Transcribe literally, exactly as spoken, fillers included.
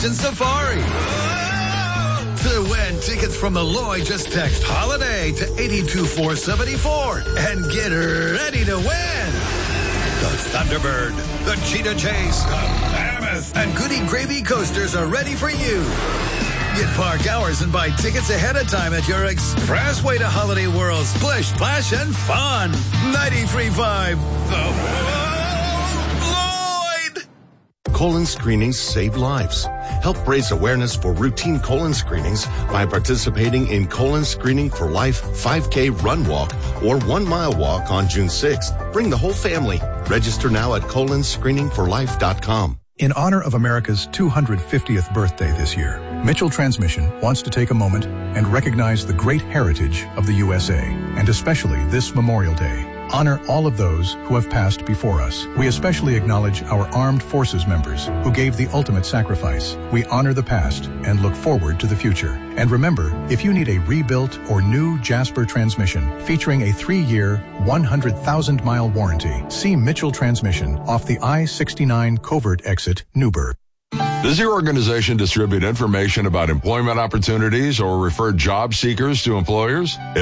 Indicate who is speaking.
Speaker 1: Safari. To win tickets from Malloy, just text HOLIDAY to eight two four seven four and get ready to win. The Thunderbird, the Cheetah Chase, the Mammoth, and Goody Gravy coasters are ready for you. Get park hours and buy tickets ahead of time at your expressway to Holiday World. Splish, splash, and fun. ninety-three point five The Lloyd.
Speaker 2: Colon screenings save lives. Help raise awareness for routine colon screenings by participating in Colon Screening for Life five K Run Walk or one mile walk on June sixth. Bring the whole family. Register now at colon screening for life dot com.
Speaker 3: In honor of America's two hundred fiftieth birthday this year, Mitchell Transmission wants to take a moment and recognize the great heritage of the U S A, and especially this Memorial Day. Honor all of those who have passed before us. We especially acknowledge our armed forces members who gave the ultimate sacrifice. We honor the past and look forward to the future. And remember, if you need a rebuilt or new Jasper transmission featuring a three-year, one hundred thousand mile warranty, see Mitchell Transmission off the I sixty-nine Covert Exit, Newburgh.
Speaker 4: Does your organization distribute information about employment opportunities or refer job seekers to employers?